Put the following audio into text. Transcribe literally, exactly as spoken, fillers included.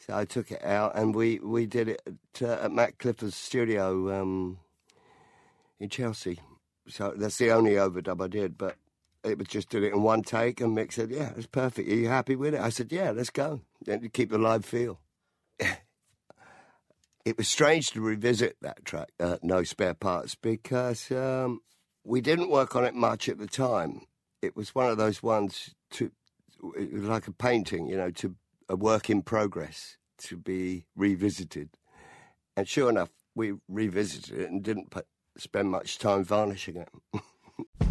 So I took it out, and we, we did it at, uh, at Matt Clifford's studio um, in Chelsea. So that's the only overdub I did, but it was just did it in one take, and Mick said, yeah, it's perfect. Are you happy with it? I said, yeah, let's go. Then to keep the live feel. It was strange to revisit that track, uh, No Spare Parts, because um, we didn't work on it much at the time. It was one of those ones, to, it was like a painting, you know, to a work in progress, to be revisited. And sure enough, we revisited it and didn't put, spend much time varnishing it.